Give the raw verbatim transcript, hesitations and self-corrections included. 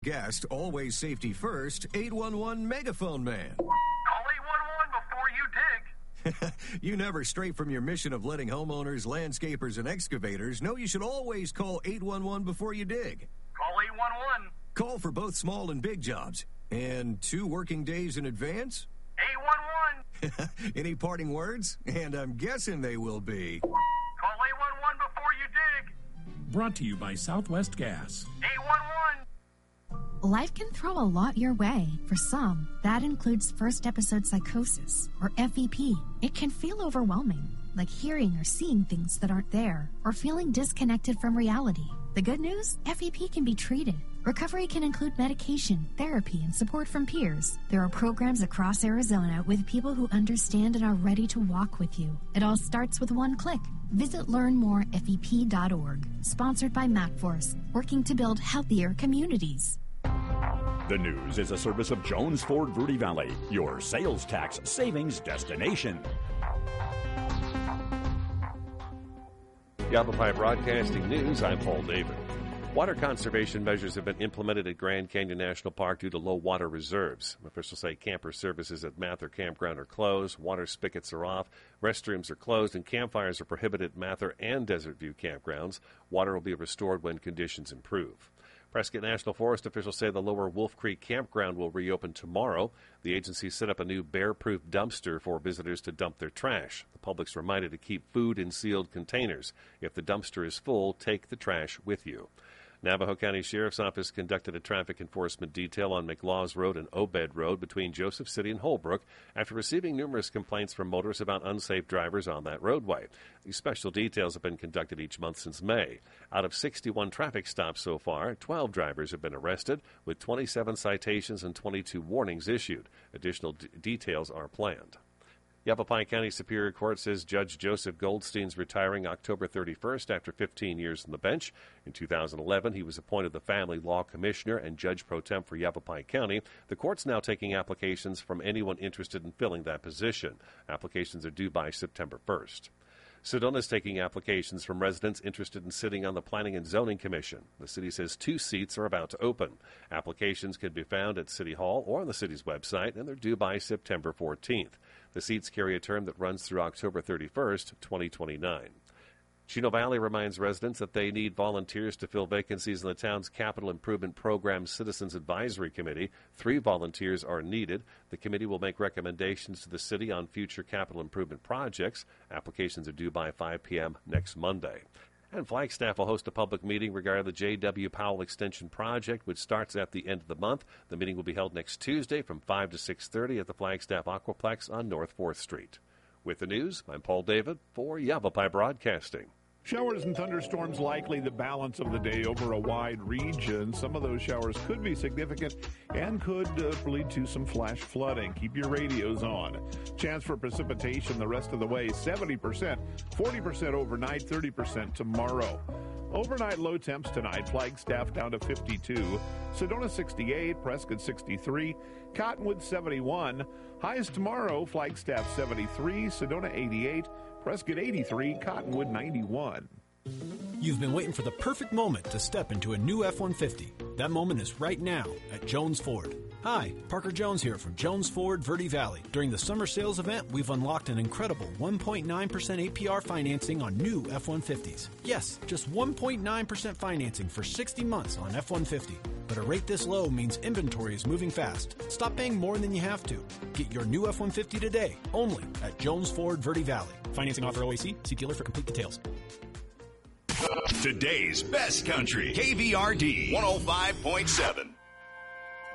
Guest, always safety first, eight one one Megaphone Man. Call eight one one before you dig. You never stray from your mission of letting homeowners, landscapers, and excavators know you should always call eight one one before you dig. Call eight one one. Call for both small and big jobs. And two working days in advance? eight one one. Any parting words? And I'm guessing they will be... Call eight one one before you dig. Brought to you by Southwest Gas. eight one one. Life can throw a lot your way. For some, that includes first episode psychosis, or F E P. It can feel overwhelming, like hearing or seeing things that aren't there, or feeling disconnected from reality. The good news? F E P can be treated. Recovery can include medication, therapy, and support from peers. There are programs across Arizona with people who understand and are ready to walk with you. It all starts with one click. Visit learn more F E P dot org. Sponsored by MacForce, working to build healthier communities. The News is a service of Jones Ford Verde Valley, your sales tax savings destination. Yavapai Broadcasting News, I'm Paul David. Water conservation measures have been implemented at Grand Canyon National Park due to low water reserves. Officials say camper services at Mather Campground are closed, water spigots are off, restrooms are closed, and campfires are prohibited at Mather and Desert View campgrounds. Water will be restored when conditions improve. Prescott National Forest officials say the Lower Wolf Creek Campground will reopen tomorrow. The agency set up a new bear-proof dumpster for visitors to dump their trash. The public's reminded to keep food in sealed containers. If the dumpster is full, take the trash with you. Navajo County Sheriff's Office conducted a traffic enforcement detail on McLaws Road and Obed Road between Joseph City and Holbrook after receiving numerous complaints from motorists about unsafe drivers on that roadway. These special details have been conducted each month since May. Out of sixty-one traffic stops so far, twelve drivers have been arrested, with twenty-seven citations and twenty-two warnings issued. Additional d- details are planned. Yavapai County Superior Court says Judge Joseph Goldstein's retiring October thirty-first after fifteen years on the bench. In two thousand eleven, he was appointed the Family Law Commissioner and Judge Pro Tem for Yavapai County. The court's now taking applications from anyone interested in filling that position. Applications are due by September first. Sedona is taking applications from residents interested in sitting on the Planning and Zoning Commission. The city says two seats are about to open. Applications can be found at City Hall or on the city's website, and they're due by September fourteenth. The seats carry a term that runs through October thirty-first, twenty twenty-nine. Chino Valley reminds residents that they need volunteers to fill vacancies in the town's Capital Improvement Program Citizens Advisory Committee. Three volunteers are needed. The committee will make recommendations to the city on future capital improvement projects. Applications are due by five p.m. next Monday. And Flagstaff will host a public meeting regarding the J W. Powell Extension Project, which starts at the end of the month. The meeting will be held next Tuesday from five to six thirty at the Flagstaff Aquaplex on North fourth Street. With the news, I'm Paul David for Yavapai Broadcasting. Showers and thunderstorms likely the balance of the day over a wide region. Some of those showers could be significant and could uh, lead to some flash flooding. Keep your radios on. Chance for precipitation the rest of the way, seventy percent, forty percent overnight, thirty percent tomorrow. Overnight low temps tonight, Flagstaff down to fifty-two, Sedona sixty-eight, Prescott sixty-three, Cottonwood seventy-one. Highs tomorrow, Flagstaff seventy-three, Sedona eighty-eight, Prescott eighty-three, Cottonwood ninety-one. You've been waiting for the perfect moment to step into a new F one fifty. That moment is right now at Jones Ford. Hi, Parker Jones here from Jones Ford Verde Valley. During the summer sales event, we've unlocked an incredible one point nine percent A P R financing on new F one fifties. Yes, just one point nine percent financing for sixty months on F one fifty. But a rate this low means inventory is moving fast. Stop paying more than you have to. Get your new F one fifty today, only at Jones Ford Verde Valley. Financing offer O A C. See dealer for complete details. Today's best country, K V R D one oh five point seven.